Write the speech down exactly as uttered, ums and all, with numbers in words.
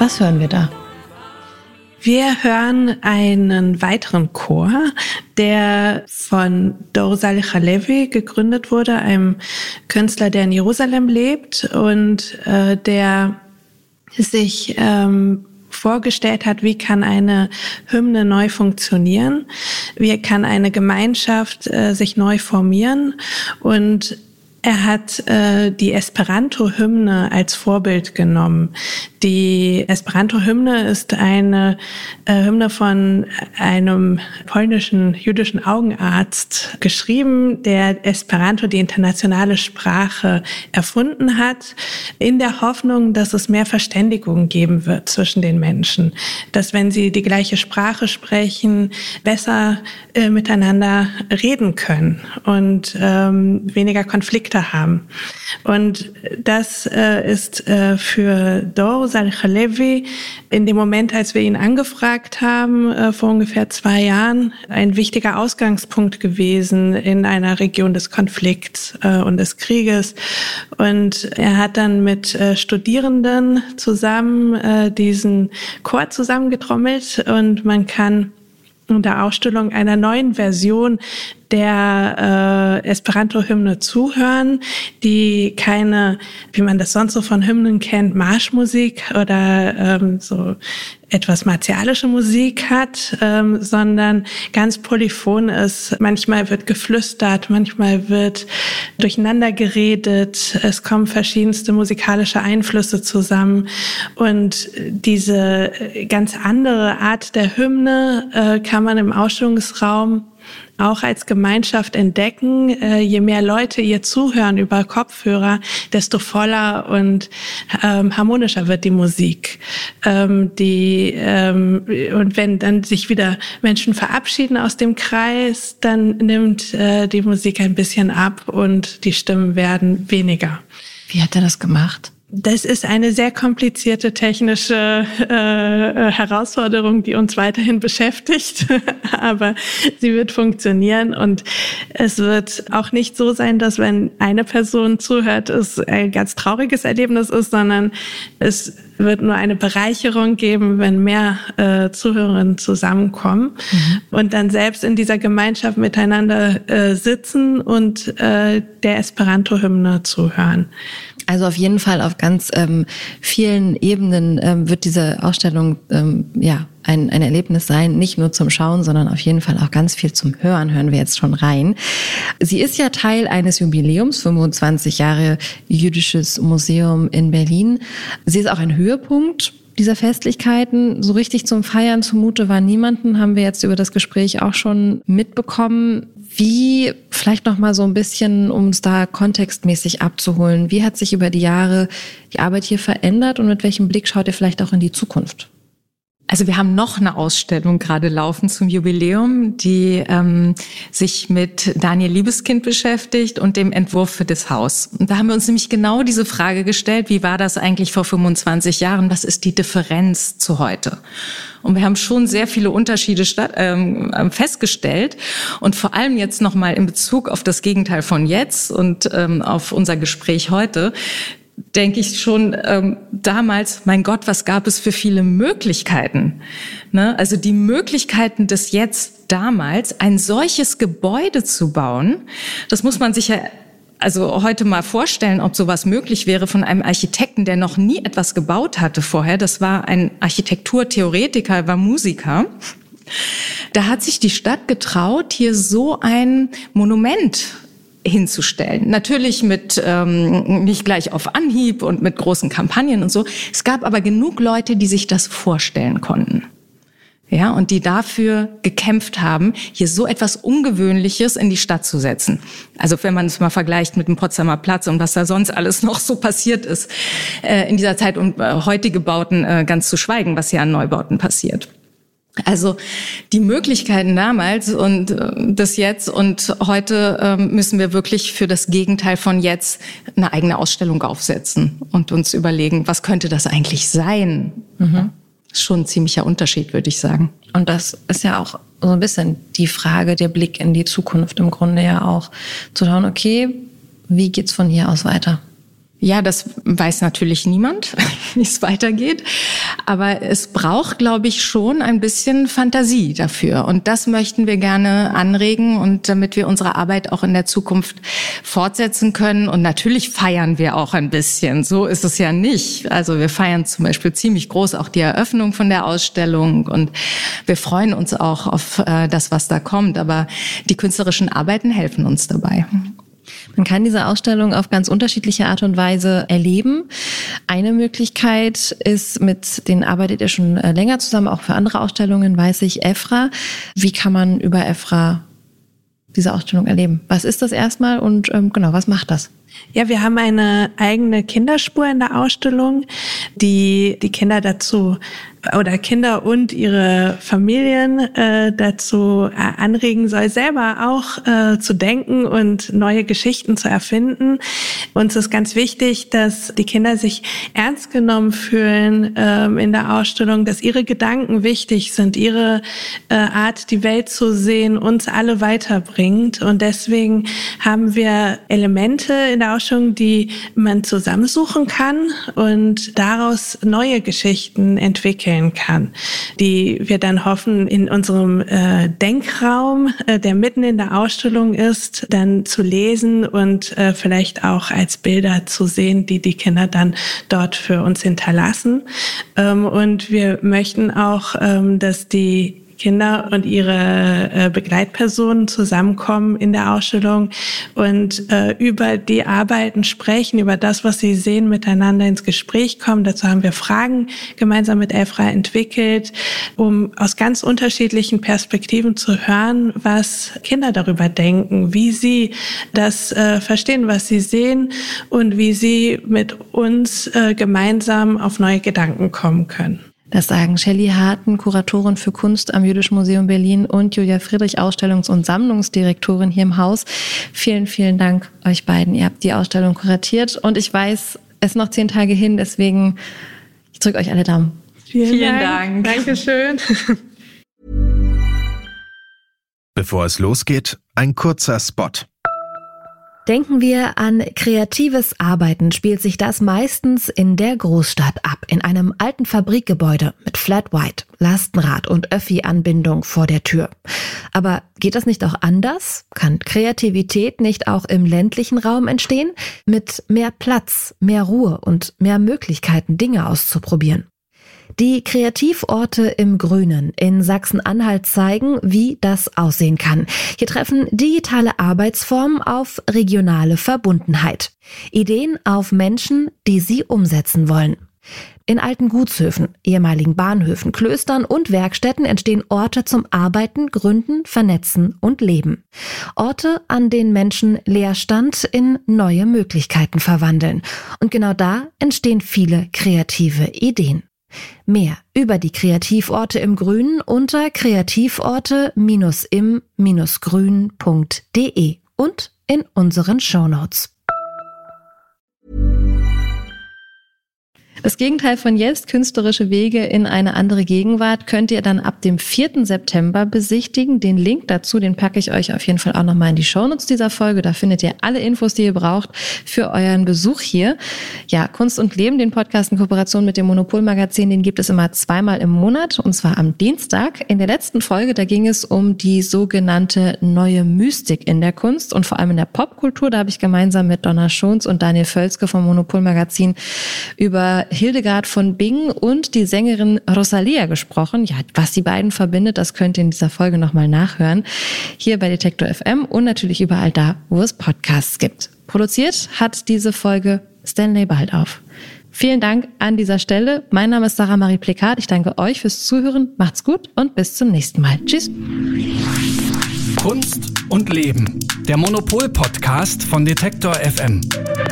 Was hören wir da? Wir hören einen weiteren Chor, der von Dor Salih Halevi gegründet wurde, einem Künstler, der in Jerusalem lebt und äh, der sich ähm, vorgestellt hat, wie kann eine Hymne neu funktionieren, wie kann eine Gemeinschaft äh, sich neu formieren, und er hat äh, die Esperanto-Hymne als Vorbild genommen. Die Esperanto-Hymne ist eine äh, Hymne von einem polnischen jüdischen Augenarzt geschrieben, der Esperanto, die internationale Sprache, erfunden hat, in der Hoffnung, dass es mehr Verständigung geben wird zwischen den Menschen. Dass, wenn sie die gleiche Sprache sprechen, besser äh, miteinander reden können und ähm, weniger Konflikte haben. Und das äh, ist äh, für Dor Salih Halevi in dem Moment, als wir ihn angefragt haben, äh, vor ungefähr zwei Jahren, ein wichtiger Ausgangspunkt gewesen in einer Region des Konflikts äh, und des Krieges. Und er hat dann mit äh, Studierenden zusammen äh, diesen Chor zusammengetrommelt, und man kann unter Ausstellung einer neuen Version der äh, Esperanto-Hymne zuhören, die keine, wie man das sonst so von Hymnen kennt, Marschmusik oder ähm, so etwas martialische Musik hat, ähm, sondern ganz polyphon ist. Manchmal wird geflüstert, manchmal wird durcheinander geredet. Es kommen verschiedenste musikalische Einflüsse zusammen, und diese ganz andere Art der Hymne äh, kann man im Ausstellungsraum auch als Gemeinschaft entdecken. Äh, je mehr Leute ihr zuhören über Kopfhörer, desto voller und ähm, harmonischer wird die Musik. Ähm, die, ähm, und wenn dann sich wieder Menschen verabschieden aus dem Kreis, dann nimmt äh, die Musik ein bisschen ab und die Stimmen werden weniger. Wie hat er das gemacht? Das ist eine sehr komplizierte technische äh, Herausforderung, die uns weiterhin beschäftigt, aber sie wird funktionieren, und es wird auch nicht so sein, dass, wenn eine Person zuhört, es ein ganz trauriges Erlebnis ist, sondern es wird nur eine Bereicherung geben, wenn mehr äh, Zuhörerinnen zusammenkommen mhm. und dann selbst in dieser Gemeinschaft miteinander äh, sitzen und äh, der Esperanto-Hymne zuhören. Also auf jeden Fall auf ganz ähm, vielen Ebenen ähm, wird diese Ausstellung ähm, ja ein, ein Erlebnis sein, nicht nur zum Schauen, sondern auf jeden Fall auch ganz viel zum Hören, hören wir jetzt schon rein. Sie ist ja Teil eines Jubiläums, fünfundzwanzig Jahre Jüdisches Museum in Berlin. Sie ist auch ein Höhepunkt dieser Festlichkeiten. So richtig zum Feiern zumute war niemanden, haben wir jetzt über das Gespräch auch schon mitbekommen. Wie, vielleicht noch mal so ein bisschen, um uns da kontextmäßig abzuholen, wie hat sich über die Jahre die Arbeit hier verändert und mit welchem Blick schaut ihr vielleicht auch in die Zukunft? Also wir haben noch eine Ausstellung gerade laufen zum Jubiläum, die ähm, sich mit Daniel Liebeskind beschäftigt und dem Entwurf für das Haus. Und da haben wir uns nämlich genau diese Frage gestellt, wie war das eigentlich vor fünfundzwanzig Jahren? Was ist die Differenz zu heute? Und wir haben schon sehr viele Unterschiede statt, ähm, festgestellt. Und vor allem jetzt nochmal in Bezug auf das Gegenteil von jetzt und ähm, auf unser Gespräch heute, denke ich schon ähm, damals, mein Gott, was gab es für viele Möglichkeiten. Ne? Also die Möglichkeiten des Jetzt damals, ein solches Gebäude zu bauen, das muss man sich ja also heute mal vorstellen, ob sowas möglich wäre von einem Architekten, der noch nie etwas gebaut hatte vorher. Das war ein Architekturtheoretiker, war Musiker. Da hat sich die Stadt getraut, hier so ein Monument hinzustellen. Natürlich mit ähm, nicht gleich auf Anhieb und mit großen Kampagnen und so. Es gab aber genug Leute, die sich das vorstellen konnten. Ja, und die dafür gekämpft haben, hier so etwas Ungewöhnliches in die Stadt zu setzen. Also wenn man es mal vergleicht mit dem Potsdamer Platz und was da sonst alles noch so passiert ist äh, in dieser Zeit, und äh, heutige Bauten äh, ganz zu schweigen, was hier an Neubauten passiert. Also die Möglichkeiten damals und äh, das Jetzt und heute äh, müssen wir wirklich für das Gegenteil von jetzt eine eigene Ausstellung aufsetzen und uns überlegen, was könnte das eigentlich sein? Mhm. Das ist schon ein ziemlicher Unterschied, würde ich sagen. Und das ist ja auch so ein bisschen die Frage, der Blick in die Zukunft im Grunde ja auch. Zu schauen, okay, wie geht's von hier aus weiter? Ja, das weiß natürlich niemand, wie es weitergeht. Aber es braucht, glaube ich, schon ein bisschen Fantasie dafür. Und das möchten wir gerne anregen, und damit wir unsere Arbeit auch in der Zukunft fortsetzen können. Und natürlich feiern wir auch ein bisschen. So ist es ja nicht. Also wir feiern zum Beispiel ziemlich groß auch die Eröffnung von der Ausstellung. Und wir freuen uns auch auf äh, das, was da kommt. Aber die künstlerischen Arbeiten helfen uns dabei. Man kann diese Ausstellung auf ganz unterschiedliche Art und Weise erleben. Eine Möglichkeit ist, mit denen arbeitet ihr schon länger zusammen, auch für andere Ausstellungen, weiß ich, EFRA. Wie kann man über EFRA diese Ausstellung erleben? Was ist das erstmal und ähm, genau, was macht das? Ja, wir haben eine eigene Kinderspur in der Ausstellung, die die Kinder dazu oder Kinder und ihre Familien äh, dazu äh, anregen soll, selber auch äh, zu denken und neue Geschichten zu erfinden. Uns ist ganz wichtig, dass die Kinder sich ernst genommen fühlen ähm, in der Ausstellung, dass ihre Gedanken wichtig sind, ihre äh, Art, die Welt zu sehen, uns alle weiterbringt. Und deswegen haben wir Elemente in der Ausstellung, die man zusammensuchen kann und daraus neue Geschichten entwickeln kann, die wir dann hoffen, in unserem äh, Denkraum, äh, der mitten in der Ausstellung ist, dann zu lesen und äh, vielleicht auch als Bilder zu sehen, die die Kinder dann dort für uns hinterlassen. Ähm, und wir möchten auch, ähm, dass die Kinder und ihre äh, Begleitpersonen zusammenkommen in der Ausstellung und äh, über die Arbeiten sprechen, über das, was sie sehen, miteinander ins Gespräch kommen. Dazu haben wir Fragen gemeinsam mit EFRA entwickelt, um aus ganz unterschiedlichen Perspektiven zu hören, was Kinder darüber denken, wie sie das äh, verstehen, was sie sehen und wie sie mit uns äh, gemeinsam auf neue Gedanken kommen können. Das sagen Shelley Harten, Kuratorin für Kunst am Jüdischen Museum Berlin, und Julia Friedrich, Ausstellungs- und Sammlungsdirektorin hier im Haus. Vielen, vielen Dank euch beiden. Ihr habt die Ausstellung kuratiert und ich weiß, es ist noch zehn Tage hin, deswegen ich drücke euch alle Daumen. Vielen, Vielen Dank. Dank. Dankeschön. Bevor es losgeht, ein kurzer Spot. Denken wir an kreatives Arbeiten, spielt sich das meistens in der Großstadt ab, in einem alten Fabrikgebäude mit Flat White, Lastenrad und Öffi-Anbindung vor der Tür. Aber geht das nicht auch anders? Kann Kreativität nicht auch im ländlichen Raum entstehen? Mit mehr Platz, mehr Ruhe und mehr Möglichkeiten, Dinge auszuprobieren. Die Kreativorte im Grünen in Sachsen-Anhalt zeigen, wie das aussehen kann. Hier treffen digitale Arbeitsformen auf regionale Verbundenheit. Ideen auf Menschen, die sie umsetzen wollen. In alten Gutshöfen, ehemaligen Bahnhöfen, Klöstern und Werkstätten entstehen Orte zum Arbeiten, Gründen, Vernetzen und Leben. Orte, an denen Menschen Leerstand in neue Möglichkeiten verwandeln. Und genau da entstehen viele kreative Ideen. Mehr über die Kreativorte im Grünen unter kreativorte Bindestrich im Bindestrich grün punkt de und in unseren Shownotes. Das Gegenteil von jetzt, künstlerische Wege in eine andere Gegenwart, könnt ihr dann ab dem vierten September besichtigen. Den Link dazu, den packe ich euch auf jeden Fall auch nochmal in die Shownotes dieser Folge. Da findet ihr alle Infos, die ihr braucht für euren Besuch hier. Ja, Kunst und Leben, den Podcast in Kooperation mit dem Monopol-Magazin, den gibt es immer zweimal im Monat, und zwar am Dienstag. In der letzten Folge, da ging es um die sogenannte neue Mystik in der Kunst und vor allem in der Popkultur. Da habe ich gemeinsam mit Donna Schons und Daniel Völzke vom Monopol-Magazin über Hildegard von Bingen und die Sängerin Rosalia gesprochen. Ja, was die beiden verbindet, das könnt ihr in dieser Folge nochmal nachhören. Hier bei Detektor F M und natürlich überall da, wo es Podcasts gibt. Produziert hat diese Folge Stanley Baldauf. Vielen Dank an dieser Stelle. Mein Name ist Sarah Marie Plekat. Ich danke euch fürs Zuhören. Macht's gut und bis zum nächsten Mal. Tschüss. Kunst und Leben. Der Monopol-Podcast von Detektor F M.